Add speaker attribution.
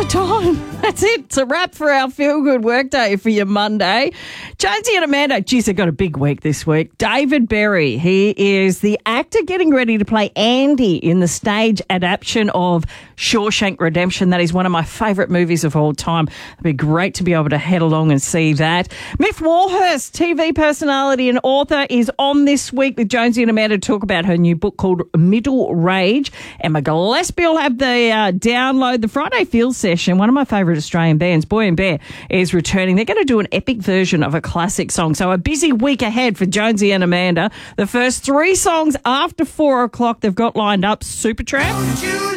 Speaker 1: time. That's it. It's a wrap for our feel-good workday for your Monday. Jonesy and Amanda, geez, they've got a big week this week. David Berry, he is the actor getting ready to play Andy in the stage adaptation of Shawshank Redemption. That is one of my favourite movies of all time. It'd be great to be able to head along and see that. Miff Warhurst, TV personality and author, is on this week with Jonesy and Amanda to talk about her new book called Middle Rage. Emma Gillespie will have the download the Friday Field session. One of my favourite Australian bands, Boy and Bear, is returning. They're going to do an epic version of a classic song. So a busy week ahead for Jonesy and Amanda. The first 3 songs after 4 o'clock they've got lined up: Supertramp,